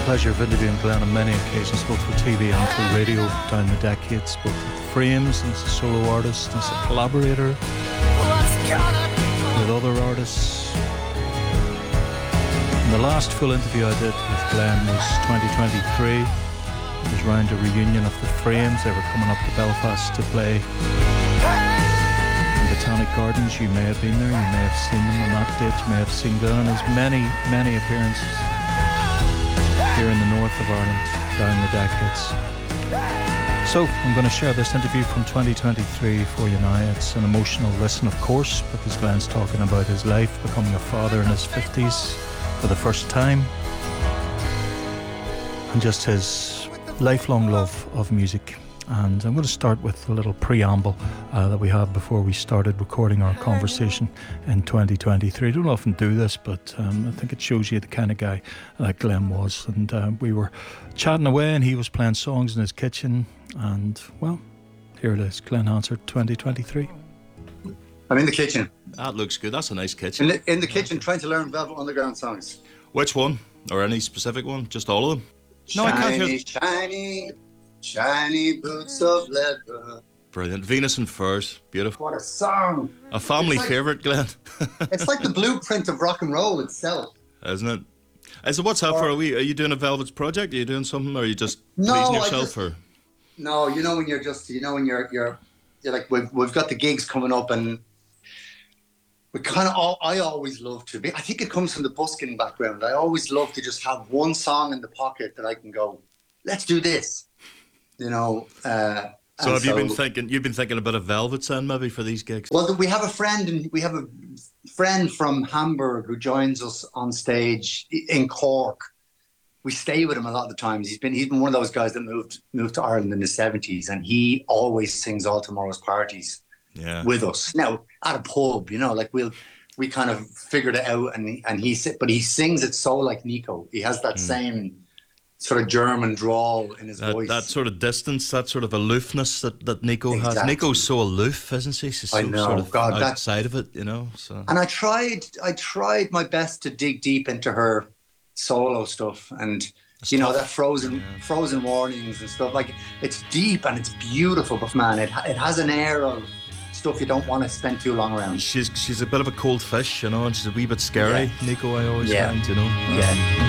Pleasure of interviewing Glenn on many occasions, both for TV and for radio down the decades, both with the Frames and as a solo artist, and as a collaborator with other artists. And the last full interview I did with Glenn was 2023. It was around a reunion of the Frames. They were coming up to Belfast to play in Botanic Gardens. You may have been there, you may have seen them on that date, you may have seen Glenn in his many, many appearances here in the north of Ireland down the decades. So I'm going to share this interview from 2023 for you now. It's an emotional listen, of course, because Glenn's talking about his life, becoming a father in his 50s for the first time, and just his lifelong love of music. And I'm going to start with a little preamble that we had before we started recording our conversation in 2023. I don't often do this, but I think it shows you the kind of guy that Glenn was. And we were chatting away and he was playing songs in his kitchen. And, well, here it is. Glenn Hansard, 2023. I'm in the kitchen. That looks good. That's a nice kitchen. In the kitchen, trying to learn Velvet Underground songs. Which one? Or any specific one? Just all of them? No, I can't hear. Shiny boots of leather. Brilliant. Venus and Furs. Beautiful. What a song. A family favourite, Glenn. It's like the blueprint of rock and roll itself. Isn't it? So what's up for a wee? Are you doing a Velvet's project? Are you doing something? Or are you just pleasing yourself? No, you know when you're just, when you're like, we've got the gigs coming up, and we kind of I always love to be, I think it comes from the busking background. I always love to just have one song in the pocket that I can go, let's do this. So have you been thinking? You've been thinking about a Velvet sound maybe for these gigs? Well, we have a friend from Hamburg who joins us on stage in Cork. We stay with him a lot of the times. He's been one of those guys that moved to Ireland in the 70s, and he always sings All Tomorrow's Parties with us. Now at a pub, we kind of figured it out, and he sings it so like Nico. He has that same sort of German drawl in his voice. That sort of distance, that sort of aloofness that Nico has. Nico's so aloof, isn't she? She's so sort of outside of it, So. And I tried my best to dig deep into her solo stuff, and that frozen warnings and stuff. Like, it's deep and it's beautiful, but man, it has an air of stuff you don't want to spend too long around. She's a bit of a cold fish, and she's a wee bit scary. Nico, I always find,